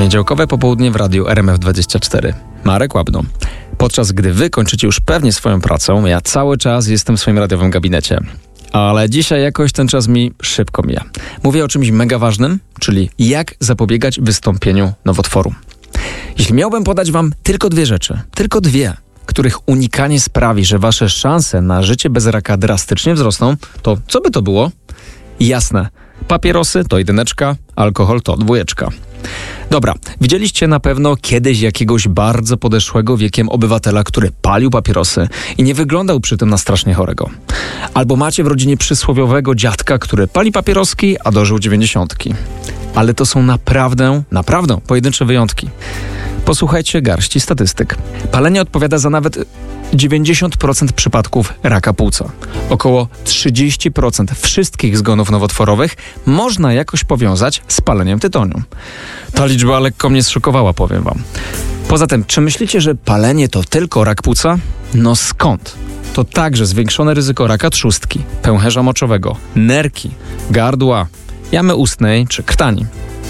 Poniedziałkowe popołudnie w radiu RMF24. Marek Łabno. Podczas gdy wy kończycie już pewnie swoją pracę, ja cały czas jestem w swoim radiowym gabinecie. Ale dzisiaj jakoś ten czas mi szybko mija. Mówię o czymś mega ważnym, czyli jak zapobiegać wystąpieniu nowotworu. Jeśli miałbym podać wam tylko dwie rzeczy, których unikanie sprawi, że wasze szanse na życie bez raka drastycznie wzrosną, to co by to było? Jasne. Papierosy to 1, alkohol to 2. Dobra, widzieliście na pewno kiedyś jakiegoś bardzo podeszłego wiekiem obywatela, który palił papierosy i nie wyglądał przy tym na strasznie chorego. Albo macie w rodzinie przysłowiowego dziadka, który pali papieroski, a dożył 90. Ale to są naprawdę pojedyncze wyjątki. Posłuchajcie garści statystyk. Palenie odpowiada za nawet 90% przypadków raka płuca. Około 30% wszystkich zgonów nowotworowych można jakoś powiązać z paleniem tytoniu. Ta liczba lekko mnie zszokowała, powiem wam. Poza tym, czy myślicie, że palenie to tylko rak płuca? No skąd? To także zwiększone ryzyko raka trzustki, pęcherza moczowego, nerki, gardła, jamy ustnej czy krtani.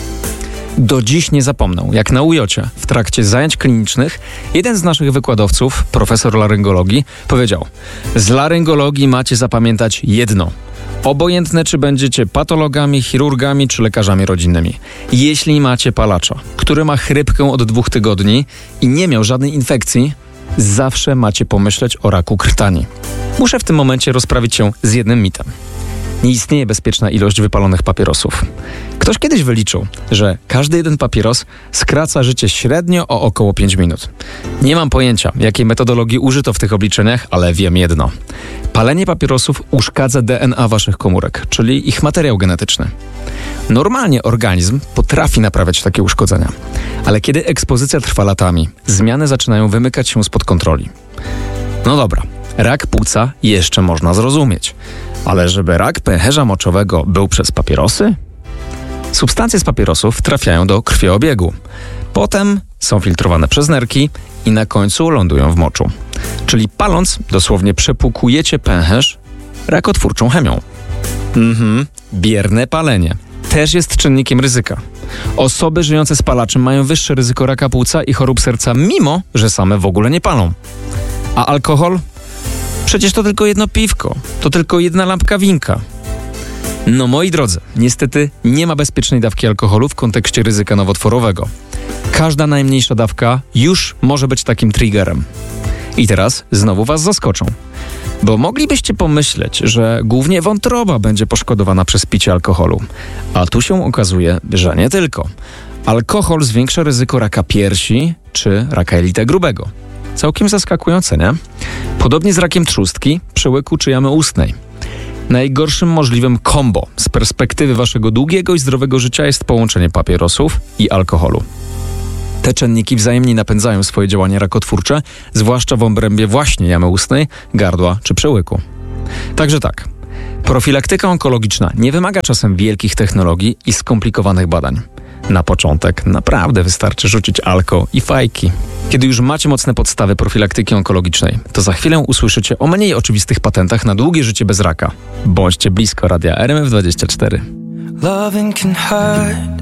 Do dziś nie zapomnę, jak na UJ-cie w trakcie zajęć klinicznych jeden z naszych wykładowców, profesor laryngologii, powiedział: z laryngologii macie zapamiętać jedno. Obojętne, czy będziecie patologami, chirurgami czy lekarzami rodzinnymi. Jeśli macie palacza, który ma chrypkę od 2 tygodni i nie miał żadnej infekcji, zawsze macie pomyśleć o raku krtani. Muszę w tym momencie rozprawić się z jednym mitem. Nie istnieje bezpieczna ilość wypalonych papierosów. Ktoś kiedyś wyliczył, że każdy jeden papieros skraca życie średnio o około 5 minut. Nie mam pojęcia, jakiej metodologii użyto w tych obliczeniach, ale wiem jedno. Palenie papierosów uszkadza DNA waszych komórek, czyli ich materiał genetyczny. Normalnie organizm potrafi naprawiać takie uszkodzenia, ale kiedy ekspozycja trwa latami, zmiany zaczynają wymykać się spod kontroli. No dobra, rak płuca jeszcze można zrozumieć. Ale żeby rak pęcherza moczowego był przez papierosy? Substancje z papierosów trafiają do krwiobiegu. Potem są filtrowane przez nerki i na końcu lądują w moczu. Czyli paląc, dosłownie przepłukujecie pęcherz rakotwórczą chemią. Bierne palenie też jest czynnikiem ryzyka. Osoby żyjące z palaczem mają wyższe ryzyko raka płuca i chorób serca, mimo że same w ogóle nie palą. A alkohol? Przecież to tylko jedno piwko, to tylko jedna lampka winka. No moi drodzy, niestety nie ma bezpiecznej dawki alkoholu w kontekście ryzyka nowotworowego. Każda najmniejsza dawka już może być takim triggerem. I teraz znowu was zaskoczą. Bo moglibyście pomyśleć, że głównie wątroba będzie poszkodowana przez picie alkoholu. A tu się okazuje, że nie tylko. Alkohol zwiększa ryzyko raka piersi czy raka jelita grubego. Całkiem zaskakujące, nie? Podobnie z rakiem trzustki, przełyku czy jamy ustnej. Najgorszym możliwym kombo z perspektywy waszego długiego i zdrowego życia jest połączenie papierosów i alkoholu. Te czynniki wzajemnie napędzają swoje działania rakotwórcze, zwłaszcza w obrębie właśnie jamy ustnej, gardła czy przełyku. Także tak, profilaktyka onkologiczna nie wymaga czasem wielkich technologii i skomplikowanych badań. Na początek naprawdę wystarczy rzucić alko i fajki. Kiedy już macie mocne podstawy profilaktyki onkologicznej, to za chwilę usłyszycie o mniej oczywistych patentach na długie życie bez raka. Bądźcie blisko radia RMF24. Loving can hurt,